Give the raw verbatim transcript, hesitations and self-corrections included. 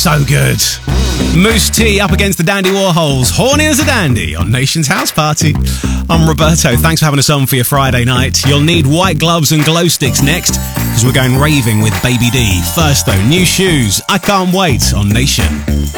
so good. Moose T up against the Dandy Warhols. Horny as a dandy on Nation's House Party. I'm Roberto. Thanks for having us on for your Friday night. You'll need white gloves and glow sticks next, because we're going raving with Baby D. First though, new shoes. I Can't Wait on Nation.